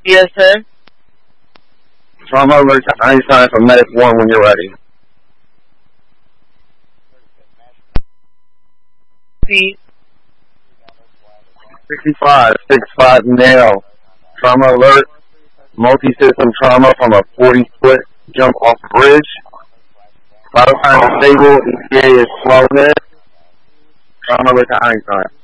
PSA? Trauma alert to Einstein from Medic 1 when you're ready. 65 nail. Trauma alert. Multi-system trauma from a 40-foot jump off bridge. Vital signs are stable. ETA is 12 minutes. Trauma alert to Einstein.